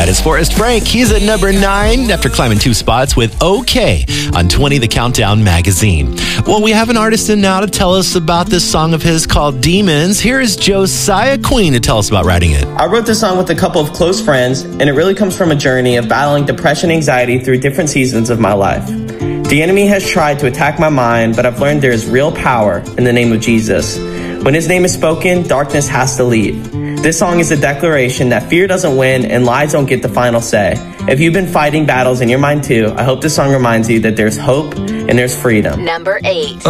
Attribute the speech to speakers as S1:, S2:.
S1: is Forrest Frank. He's at number 9 after climbing 2 spots with OK on 20 The Countdown magazine. Well, we have an artist in now to tell us about this song of his called Demons. Here is Josiah Queen to tell us about writing it.
S2: I wrote this song with a couple of close friends, and it really comes from a journey of battling depression and anxiety through different seasons of my life. The enemy has tried to attack my mind, but I've learned there is real power in the name of Jesus. When his name is spoken, darkness has to leave. This song is a declaration that fear doesn't win and lies don't get the final say. If you've been fighting battles in your mind too, I hope this song reminds you that there's hope and there's freedom.
S3: Number 8.